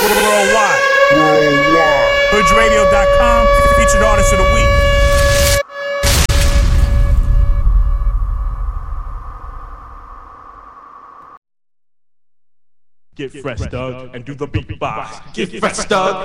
Worldwide. HoodRadio.com, featured artist of the week. Get fresh, Doug, and do the beatbox. Get fresh, Doug.